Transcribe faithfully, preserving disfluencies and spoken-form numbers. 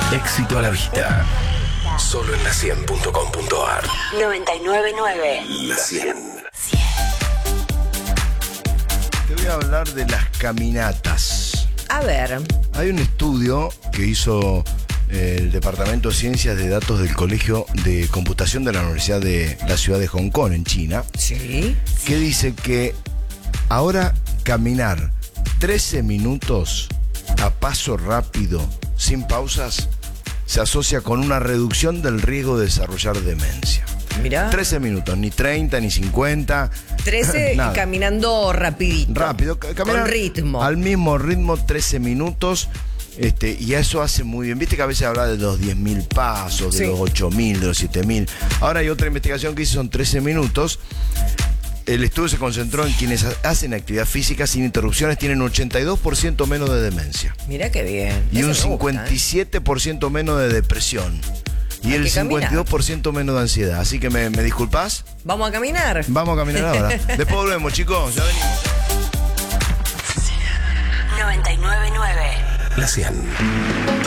Éxito a la vista. Solo en la cien punto com punto a r. noventa y nueve punto nueve. La cien. Te voy a hablar de las caminatas. A ver. Hay un estudio que hizo eh, el Departamento de Ciencias de Datos del Colegio de Computación de la Universidad de la Ciudad de Hong Kong, en China, Sí. que dice que ahora caminar trece minutos a paso rápido, sin pausas, se asocia con una reducción del riesgo de desarrollar demencia. Mirá. trece minutos, ni treinta, ni cincuenta. trece nada. caminando rapidito. Rápido, ca- caminar Con ritmo. Al mismo ritmo, trece minutos. Este, y eso hace muy bien. Viste que a veces habla de los diez mil pasos, de Sí. los ocho mil, de los siete mil. Ahora hay otra investigación que hizo, son trece minutos. El estudio se concentró en quienes ha- hacen actividad física sin interrupciones, tienen un ochenta y dos por ciento menos de demencia. Mirá qué bien. Y Eso un me gusta, cincuenta y ¿eh? siete por ciento menos de depresión. Y Hay el que caminar. cincuenta y dos por ciento menos de ansiedad. Así que me, ¿me disculpás? ¿Vamos a caminar? Vamos a caminar ahora. Después volvemos, chicos. Ya venimos. noventa y nueve punto nueve. La cien.